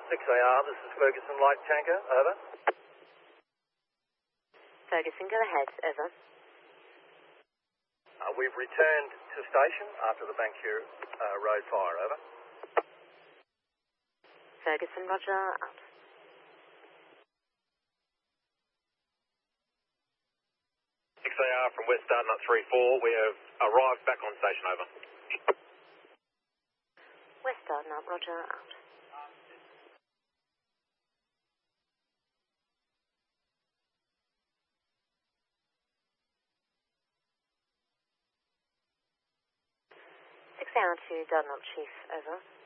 6AR, this is Ferguson Light Tanker, over. Ferguson, go ahead, over. We've returned to station after the Banksia Road fire, over. Ferguson, roger, out. AR from West Dartnut 3-4, we have arrived back on station, over. West Dartnut, roger, out. Hour to Dartnut Chief, over.